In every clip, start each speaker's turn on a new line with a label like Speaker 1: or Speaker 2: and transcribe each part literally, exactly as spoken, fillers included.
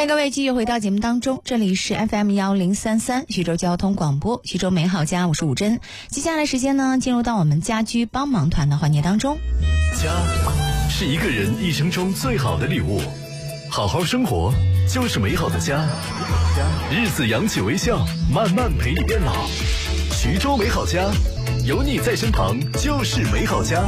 Speaker 1: 迎各位继续回到节目当中，这里是 F M 一零三三徐州交通广播，徐州美好家，我是武珍。接下来时间呢，进入到我们家居帮忙团的环节当中。
Speaker 2: 家是一个人一生中最好的礼物，好好生活就是美好的家。日子扬起微笑，慢慢陪你变老。徐州美好家，有你在身旁就是美好家。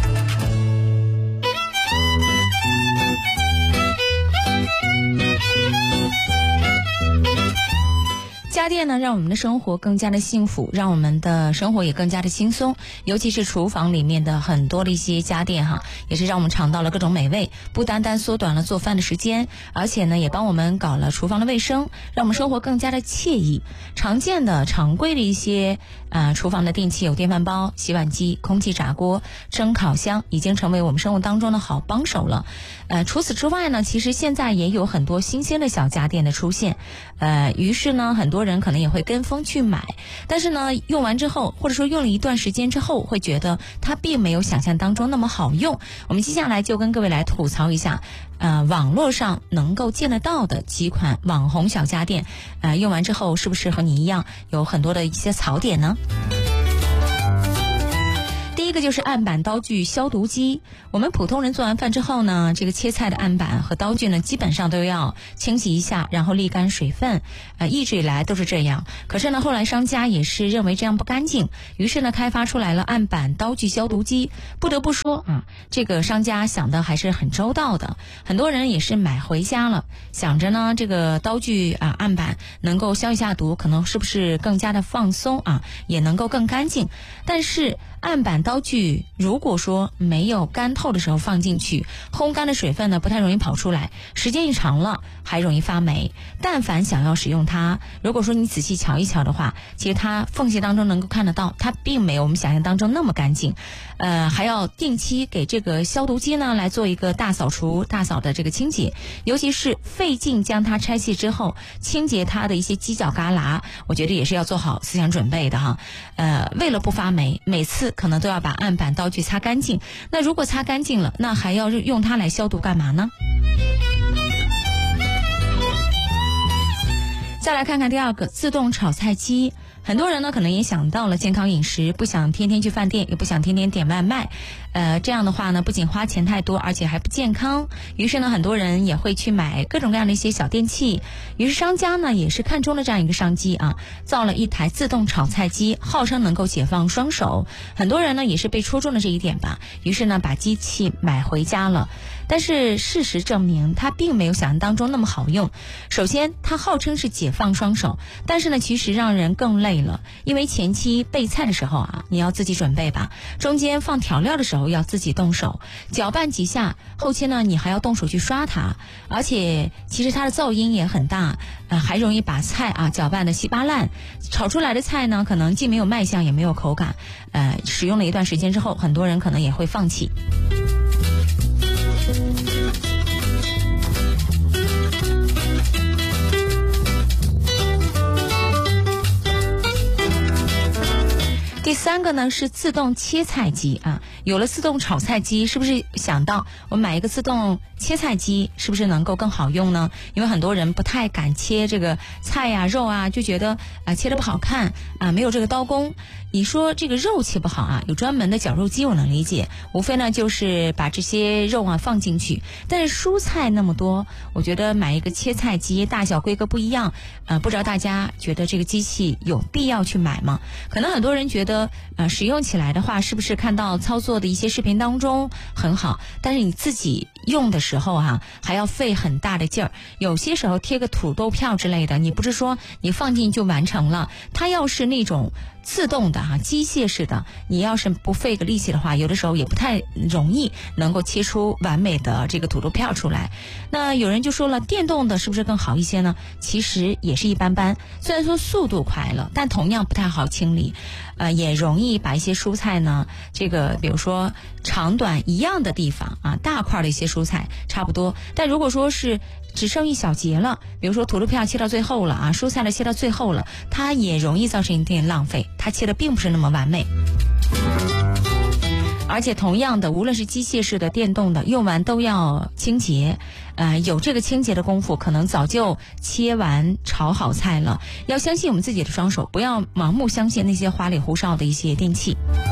Speaker 1: 家电呢，让我们的生活更加的幸福，让我们的生活也更加的轻松。尤其是厨房里面的很多的一些家电哈，也是让我们尝到了各种美味，不单单缩短了做饭的时间，而且呢，也帮我们搞了厨房的卫生，让我们生活更加的惬意。常见的、常规的一些呃厨房的电器有电饭煲、洗碗机、空气炸锅、蒸烤箱，已经成为我们生活当中的好帮手了。呃，除此之外呢，其实现在也有很多新鲜的小家电的出现，呃，于是呢，很多人可能也会跟风去买，但是呢，用完之后，或者说用了一段时间之后，会觉得它并没有想象当中那么好用。我们接下来就跟各位来吐槽一下，呃，网络上能够见得到的几款网红小家电，呃，用完之后是不是和你一样有很多的一些槽点呢？第一个就是案板刀具消毒机。我们普通人做完饭之后呢，这个切菜的案板和刀具呢，基本上都要清洗一下，然后沥干水分。呃，一直以来都是这样。可是呢，后来商家也是认为这样不干净，于是呢，开发出来了案板刀具消毒机。不得不说啊，这个商家想的还是很周到的。很多人也是买回家了，想着呢，这个刀具啊案板能够消一下毒，可能是不是更加的放松啊，也能够更干净。但是案板刀具如果说没有干透的时候放进去，烘干的水分呢不太容易跑出来，时间一长了还容易发霉。但凡想要使用它，如果说你仔细瞧一瞧的话，其实它缝隙当中能够看得到，它并没有我们想象当中那么干净。呃，还要定期给这个消毒机呢来做一个大扫除、大扫的这个清洁，尤其是费劲将它拆卸之后，清洁它的一些犄角旮旯，我觉得也是要做好思想准备的哈。呃，为了不发霉，每次可能都要把案板刀具擦干净。那如果擦干净了，那还要用它来消毒干嘛呢？再来看看第二个，自动炒菜机。很多人呢可能也想到了健康饮食，不想天天去饭店，也不想天天点外卖，呃，这样的话呢不仅花钱太多，而且还不健康。于是呢很多人也会去买各种各样的一些小电器，于是商家呢也是看中了这样一个商机啊，造了一台自动炒菜机，号称能够解放双手。很多人呢也是被戳中了这一点吧，于是呢把机器买回家了。但是事实证明它并没有想象当中那么好用。首先它号称是解放双手，但是呢其实让人更累了，因为前期备菜的时候啊，你要自己准备吧，中间放调料的时候要自己动手，搅拌几下，后期呢你还要动手去刷它，而且其实它的噪音也很大，呃，还容易把菜啊搅拌的稀巴烂，炒出来的菜呢可能既没有卖相也没有口感，呃，使用了一段时间之后，很多人可能也会放弃。第三个呢是自动切菜机啊，有了自动炒菜机，是不是想到我们买一个自动切菜机是不是能够更好用呢？因为很多人不太敢切这个菜呀、肉啊，就觉得啊、呃、切得不好看啊，没有这个刀工。你说这个肉切不好啊，有专门的绞肉机我能理解，无非呢就是把这些肉啊放进去。但是蔬菜那么多，我觉得买一个切菜机大小规格不一样，呃，不知道大家觉得这个机器有必要去买吗？可能很多人觉得呃使用起来的话，是不是看到操作的一些视频当中很好，但是你自己用的时候啊还要费很大的劲儿。有些时候贴个土豆片之类的，你不是说你放进就完成了，它要是那种自动的哈、啊、机械式的，你要是不费个力气的话，有的时候也不太容易能够切出完美的这个土豆片出来。那有人就说了，电动的是不是更好一些呢？其实也是一般般，虽然说速度快了，但同样不太好清理，呃，也容易把一些蔬菜呢，这个比如说长短一样的地方啊，大块的一些蔬菜差不多，但如果说是只剩一小节了，比如说土豆片切到最后了啊，蔬菜呢切到最后了，它也容易造成一定浪费，它切的并不是那么完美。 而且同样的，无论是机械式的、电动的，用完都要清洁。呃，有这个清洁的功夫，可能早就切完炒好菜了。要相信我们自己的双手，不要盲目相信那些花里胡哨的一些电器。